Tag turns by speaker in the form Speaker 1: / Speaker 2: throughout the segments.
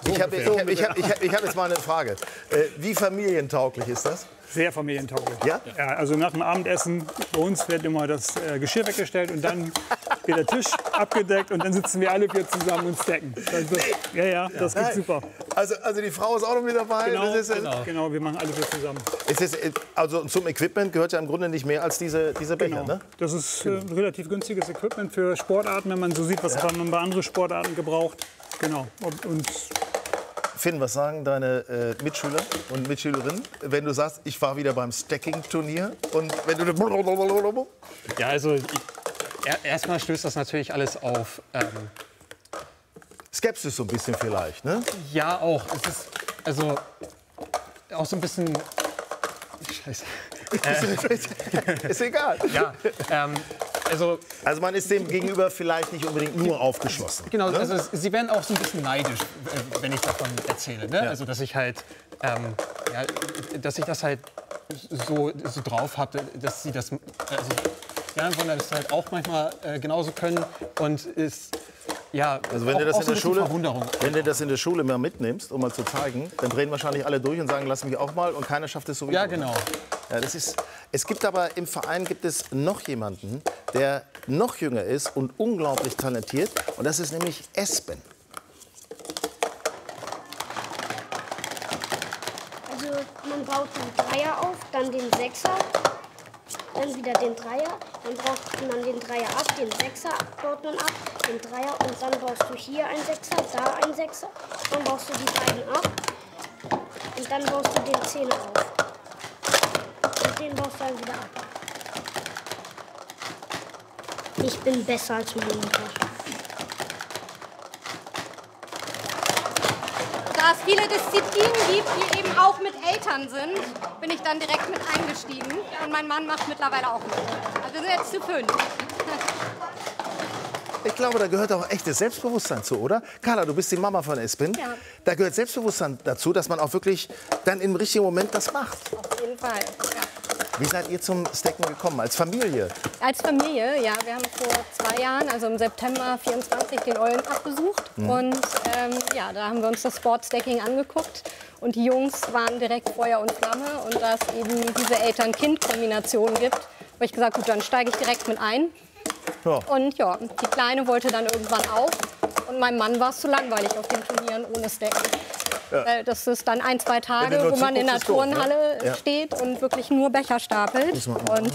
Speaker 1: Ich habe jetzt mal eine Frage. Wie familientauglich ist das?
Speaker 2: Sehr familientauglich.
Speaker 1: Ja?
Speaker 2: Ja, also nach dem Abendessen, bei uns wird immer das Geschirr weggestellt und dann wird der Tisch abgedeckt und dann sitzen wir alle vier zusammen und stacken. Das geht super.
Speaker 1: Also die Frau ist auch noch mit dabei?
Speaker 2: Genau, wir machen alle vier zusammen.
Speaker 1: Also zum Equipment gehört ja im Grunde nicht mehr als diese Becher, ne?
Speaker 2: Das ist relativ günstiges Equipment für Sportarten, wenn man so sieht, was man bei anderen Sportarten gebraucht. Genau. Und
Speaker 1: Finn, was sagen deine Mitschüler und Mitschülerinnen, wenn du sagst, ich war wieder beim Stacking-Turnier und wenn du...
Speaker 3: Ja, also erstmal stößt das natürlich alles auf...
Speaker 1: Skepsis so ein bisschen vielleicht, ne?
Speaker 3: Ja, auch. Es ist also auch so ein bisschen... Scheiße.
Speaker 1: Ist egal.
Speaker 3: Ja, also
Speaker 1: man ist dem gegenüber vielleicht nicht unbedingt nur aufgeschlossen.
Speaker 3: Genau,
Speaker 1: ne?
Speaker 3: also sie werden auch so ein bisschen neidisch, wenn ich davon erzähle. Ne?
Speaker 1: Ja.
Speaker 3: Also dass ich halt, dass ich das halt so drauf habe, dass sie das, also wollen das halt auch manchmal genauso können und ist
Speaker 1: also wenn du das
Speaker 3: in
Speaker 1: der Schule mal mitnimmst, um mal zu zeigen, dann drehen wahrscheinlich alle durch und sagen, lass mich auch mal und keiner schafft es sowieso.
Speaker 3: Ja, genau.
Speaker 1: Ja, es gibt aber im Verein noch jemanden, der noch jünger ist und unglaublich talentiert und das ist nämlich Espen.
Speaker 4: Also man baut den Dreier auf, dann den Sechser, dann wieder den Dreier, dann braucht man den Dreier ab, den Sechser baut man ab, den Dreier und dann baust du hier einen Sechser, da einen Sechser, dann baust du die beiden ab und dann baust du den Zehner auf. Und den baust du dann wieder ab. Ich bin besser als mein Bruder.
Speaker 5: Da es viele Disziplinen gibt, die eben auch mit Eltern sind, bin ich dann direkt mit eingestiegen. Und mein Mann macht mittlerweile auch mit. Also wir sind jetzt zu 5.
Speaker 1: Ich glaube, da gehört auch echtes Selbstbewusstsein zu, oder? Carla, du bist die Mama von Espen.
Speaker 5: Ja.
Speaker 1: Da gehört Selbstbewusstsein dazu, dass man auch wirklich dann im richtigen Moment das macht.
Speaker 5: Auf jeden Fall. Ja.
Speaker 1: Wie seid ihr zum Stacken gekommen? Als Familie?
Speaker 5: Als Familie, ja. Wir haben vor 2 Jahren, also im September 24, den Eulen abbesucht. Und da haben wir uns das Sportstacking angeguckt. Und die Jungs waren direkt Feuer und Flamme. Und da es eben diese Eltern-Kind-Kombination gibt, habe ich gesagt, gut, dann steige ich direkt mit ein.
Speaker 1: Ja.
Speaker 5: Und ja, die Kleine wollte dann irgendwann auch. Und meinem Mann war es zu langweilig auf den Turnieren ohne Stacken. Ja. Das ist dann 1, 2 Tage, wo man in der Turnhalle steht und wirklich nur Becher stapelt. Und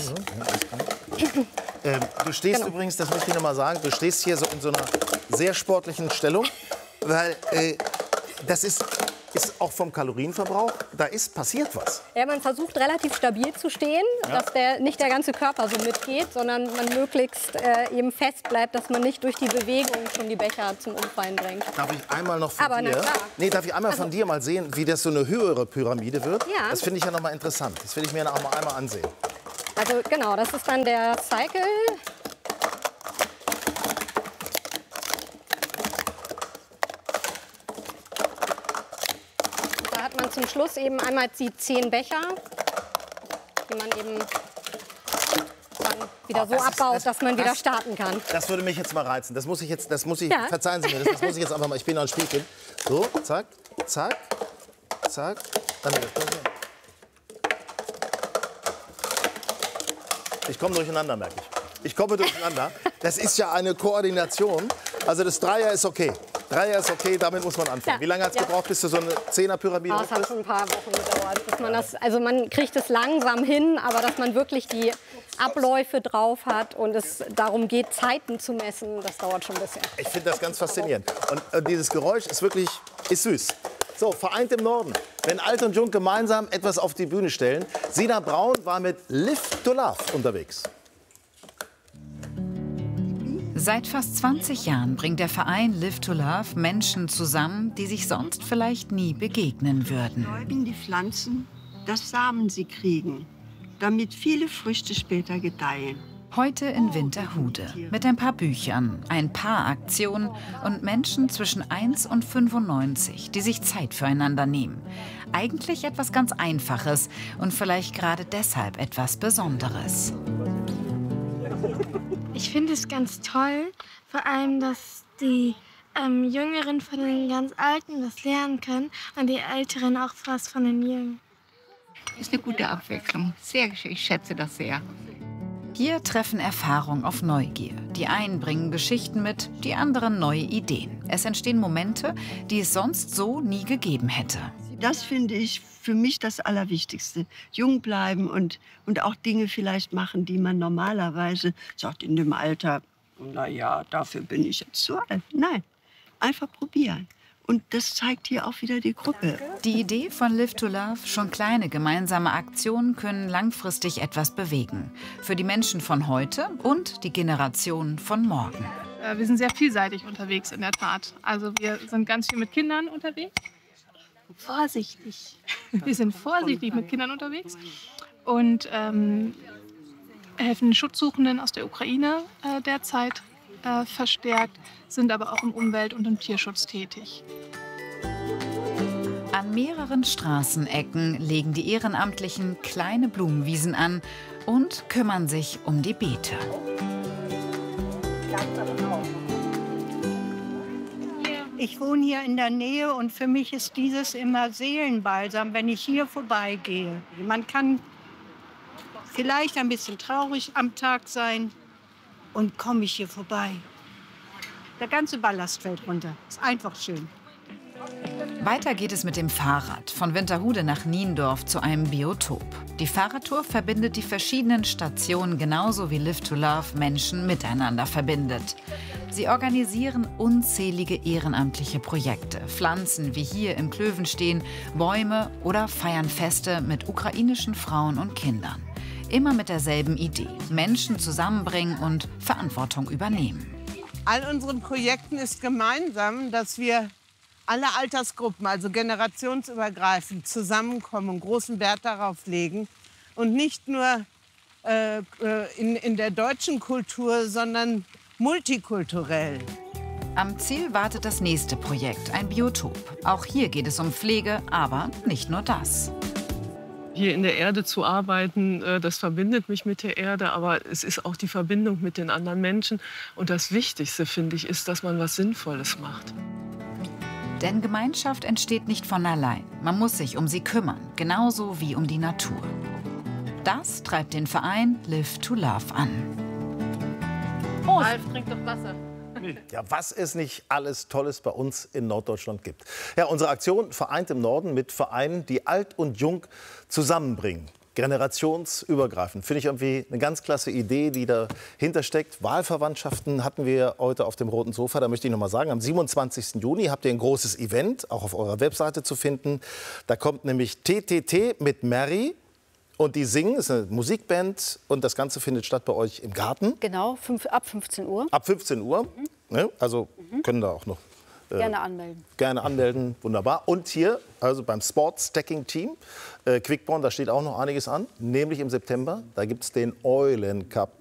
Speaker 1: du stehst übrigens, das möchte ich noch mal sagen, du stehst hier so in so einer sehr sportlichen Stellung, weil das ist auch vom Kalorienverbrauch, passiert was.
Speaker 5: Ja, man versucht relativ stabil zu stehen, dass nicht der ganze Körper so mitgeht, sondern man möglichst eben fest bleibt, dass man nicht durch die Bewegung schon die Becher zum Umfallen bringt.
Speaker 1: Darf ich einmal noch von dir?
Speaker 5: Na klar.
Speaker 1: Nee, darf ich einmal von dir mal sehen, wie das so eine höhere Pyramide wird?
Speaker 5: Ja.
Speaker 1: Das finde ich ja noch mal interessant. Das will ich mir auch mal einmal ansehen.
Speaker 5: Also genau, das ist dann der Cycle. Zum Schluss eben einmal die 10 Becher, die man eben dann wieder so abbaut, dass man wieder starten kann.
Speaker 1: Das würde mich jetzt mal reizen. Verzeihen Sie mir, das muss ich jetzt einfach mal, ich bin noch ein Spielkind. So, zack, zack, zack. Ich komme durcheinander, merke ich. Ich komme durcheinander. Das ist ja eine Koordination. Also das Dreier ist okay. Dreier ist okay, damit muss man anfangen.
Speaker 5: Ja.
Speaker 1: Wie lange hat es gebraucht, bis du so eine 10er-Pyramide
Speaker 5: Das hat schon ein paar Wochen gedauert. Bis man also man kriegt es langsam hin, aber dass man wirklich die Abläufe drauf hat und es darum geht, Zeiten zu messen, das dauert schon ein bisschen.
Speaker 1: Ich finde das ganz faszinierend. Und dieses Geräusch ist süß. So, vereint im Norden. Wenn Alt und Jung gemeinsam etwas auf die Bühne stellen. Sina Braun war mit Live to Love unterwegs.
Speaker 6: Seit fast 20 Jahren bringt der Verein Live to Love Menschen zusammen, die sich sonst vielleicht nie begegnen würden.
Speaker 7: Bestäuben die Pflanzen, dass Samen sie kriegen, damit viele Früchte später gedeihen.
Speaker 6: Heute in Winterhude mit ein paar Büchern, ein paar Aktionen und Menschen zwischen 1 und 95, die sich Zeit füreinander nehmen. Eigentlich etwas ganz Einfaches und vielleicht gerade deshalb etwas Besonderes.
Speaker 8: Ich finde es ganz toll, vor allem, dass die Jüngeren von den ganz Alten was lernen können und die Älteren auch was von den Jungen.
Speaker 9: Ist eine gute Abwechslung. Ich schätze das sehr.
Speaker 6: Hier treffen Erfahrung auf Neugier. Die einen bringen Geschichten mit, die anderen neue Ideen. Es entstehen Momente, die es sonst so nie gegeben hätte.
Speaker 7: Das finde ich für mich das Allerwichtigste. Jung bleiben und auch Dinge vielleicht machen, die man normalerweise sagt in dem Alter, na ja, dafür bin ich jetzt zu alt. Nein, einfach probieren. Und das zeigt hier auch wieder die Gruppe.
Speaker 6: Die Idee von Live to Love, schon kleine gemeinsame Aktionen können langfristig etwas bewegen. Für die Menschen von heute und die Generation von morgen.
Speaker 10: Wir sind sehr vielseitig unterwegs in der Tat. Also wir sind ganz viel mit Kindern unterwegs. Vorsichtig. Wir sind vorsichtig mit Kindern unterwegs und helfen Schutzsuchenden aus der Ukraine derzeit verstärkt, sind aber auch im Umwelt- und im Tierschutz tätig.
Speaker 6: An mehreren Straßenecken legen die Ehrenamtlichen kleine Blumenwiesen an und kümmern sich um die Beete.
Speaker 11: Ich wohne hier in der Nähe und für mich ist dieses immer Seelenbalsam, wenn ich hier vorbeigehe. Man kann vielleicht ein bisschen traurig am Tag sein und komme ich hier vorbei. Der ganze Ballast fällt runter. Ist einfach schön.
Speaker 6: Weiter geht es mit dem Fahrrad von Winterhude nach Niendorf zu einem Biotop. Die Fahrradtour verbindet die verschiedenen Stationen genauso wie Live to Love Menschen miteinander verbindet. Sie organisieren unzählige ehrenamtliche Projekte, pflanzen wie hier im Klövenstein Bäume oder feiern Feste mit ukrainischen Frauen und Kindern. Immer mit derselben Idee: Menschen zusammenbringen und Verantwortung übernehmen.
Speaker 12: All unseren Projekten ist gemeinsam, dass wir alle Altersgruppen, also generationsübergreifend, zusammenkommen und großen Wert darauf legen. Und nicht nur in der deutschen Kultur, sondern multikulturell.
Speaker 6: Am Ziel wartet das nächste Projekt, ein Biotop. Auch hier geht es um Pflege, aber nicht nur das.
Speaker 13: Hier in der Erde zu arbeiten, das verbindet mich mit der Erde, aber es ist auch die Verbindung mit den anderen Menschen. Und das Wichtigste, finde ich, ist, dass man was Sinnvolles macht.
Speaker 6: Denn Gemeinschaft entsteht nicht von allein. Man muss sich um sie kümmern, genauso wie um die Natur. Das treibt den Verein Live to Love an.
Speaker 10: Ralf, trink doch Wasser.
Speaker 1: Ja, was es nicht alles Tolles bei uns in Norddeutschland gibt. Ja, unsere Aktion vereint im Norden mit Vereinen, die Alt und Jung zusammenbringen. Generationsübergreifend. Finde ich irgendwie eine ganz klasse Idee, die dahinter steckt. Wahlverwandtschaften hatten wir heute auf dem roten Sofa. Da möchte ich noch mal sagen, am 27. Juni habt ihr ein großes Event, auch auf eurer Webseite zu finden. Da kommt nämlich TTT mit Mary. Und die singen, ist eine Musikband und das Ganze findet statt bei euch im Garten.
Speaker 14: Genau, ab 15 Uhr.
Speaker 1: Ab 15 Uhr, ne? Also können da auch noch
Speaker 14: gerne anmelden.
Speaker 1: Gerne anmelden, wunderbar. Und hier, also beim Sports Stacking Team, Quickborn, da steht auch noch einiges an, nämlich im September, da gibt es den Eulen Cup.